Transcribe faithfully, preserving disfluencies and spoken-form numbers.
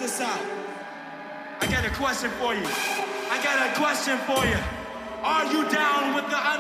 this out. I got a question for you. I got a question for you. Are you down with the